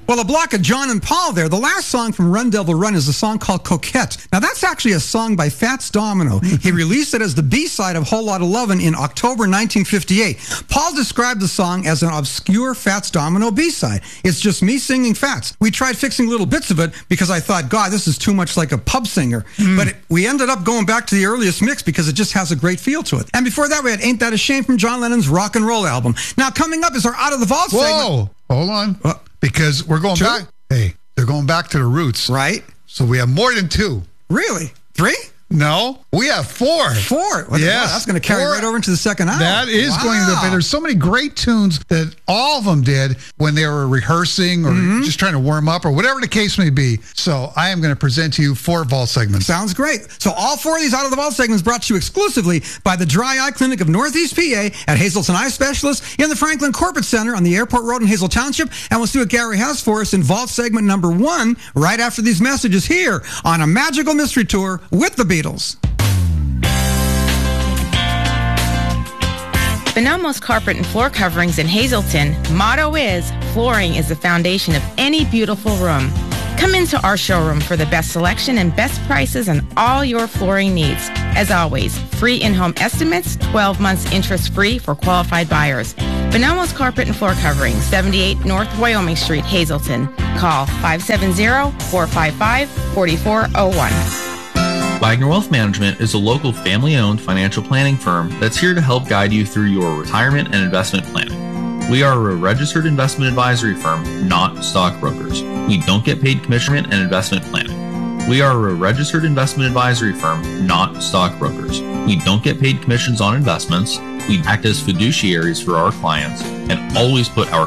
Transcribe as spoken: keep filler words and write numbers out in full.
Well, a block of John and Paul there. The last song from Run Devil Run is a song called Coquette. Now, that's actually a song by Fats Domino. He released it as the B-side of Whole Lotta Lovin' in October nineteen fifty-eight. Paul described the song as an obscure Fats Domino B-side. It's just me singing Fats. We tried fixing little bits of it because I thought, God, this is too much like a pub singer. Mm. But it, we ended up going back to the earliest mix because it just has a great feel to it. And before that, we had Ain't That a Shame from John Lennon's Rock and Roll album. Now, coming up is our Out of the Vault Whoa, segment. hold on. Uh, because we're going two? back. Hey, they're going back to the roots. Right. So we have more than two. Really? Three? No, we have four. Four? What, yes. Wow, that's going to carry four. right over into the second hour. That is wow. going to be. There's so many great tunes that all of them did when they were rehearsing or mm-hmm. just trying to warm up or whatever the case may be. So I am going to present to you four vault segments. Sounds great. So all four of these Out of the Vault segments brought to you exclusively by the Dry Eye Clinic of Northeast P A at Hazelton Eye Specialists in the Franklin Corporate Center on the Airport Road in Hazel Township. And we'll see what Gary has for us in Vault segment number one right after these messages here on A Magical Mystery Tour with the Beatles. Bonelmo's Carpet and Floor Coverings in Hazelton motto is, flooring is the foundation of any beautiful room. Come into our showroom for the best selection and best prices on all your flooring needs. As always, free in-home estimates, twelve months interest-free for qualified buyers. Bonelmo's Carpet and Floor Coverings, seventy-eight North Wyoming Street, Hazelton. Call five seven zero, four five five, four four zero one. Wagner Wealth Management is a local family-owned financial planning firm that's here to help guide you through your retirement and investment planning. We are a registered investment advisory firm, not stockbrokers. We don't get paid commission and investment planning. We are a registered investment advisory firm, not stockbrokers. We don't get paid commissions on investments. We act as fiduciaries for our clients and always put our